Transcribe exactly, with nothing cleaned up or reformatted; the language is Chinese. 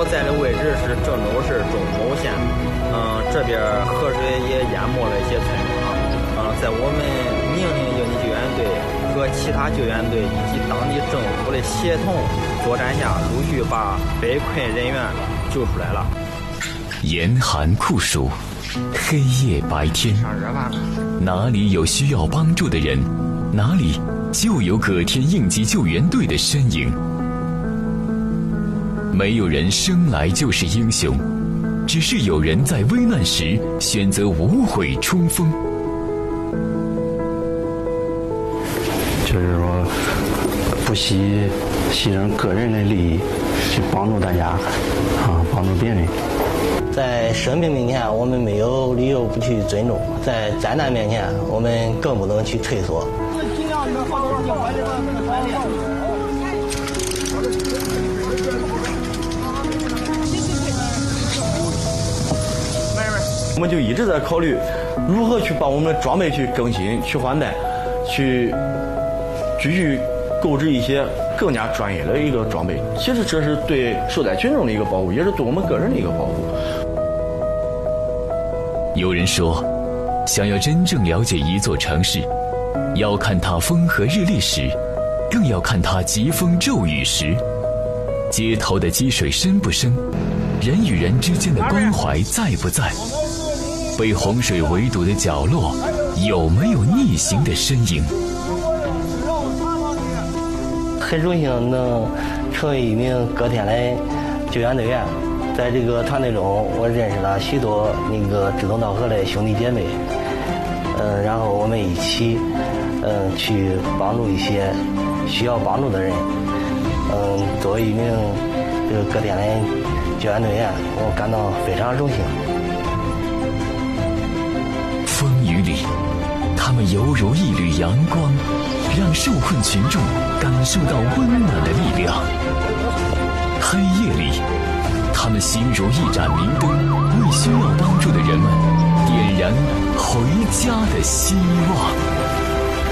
所在的位置是郑州市中牟县，嗯，这边河水也淹没了一些村庄。嗯，在我们宁宁应急救援队和其他救援队以及当地政府的协同作战下，陆续把被困人员救出来了。 严寒酷暑，黑夜白天，哪里有需要帮助的人，哪里就有葛天应急救援队的身影。没有人生来就是英雄，只是有人在危难时选择无悔冲锋。 就是说，不惜牺牲个人的利益去帮助大家，啊，帮助别人。 在生命面前，我们没有理由不去尊重；在灾难面前，我们更不能去退缩。 我们就一直在考虑如何去把我们的装备去更新、去换代，去继续购置一些更加专业的一个装备。其实这是对受灾群众的一个保护，也是对我们个人的一个保护。 有人说，想要真正了解一座城市，要看它风和日丽时，更要看它疾风骤雨时。街头的积水深不深，人与人之间的关怀在不在，被洪水围堵的角落有没有逆行的身影。 很荣幸能成为一名葛天的救援队员，在这个团队中，我认识了许多那个志同道合的兄弟姐妹，嗯，然后我们一起，嗯，去帮助一些需要帮助的人，嗯，作为一名这个葛天的救援队员，我感到非常荣幸。 风雨里，他们犹如一缕阳光，让受困群众感受到温暖的力量。黑夜里，他们心如一盏明灯，为需要帮助的人们点燃回家的希望。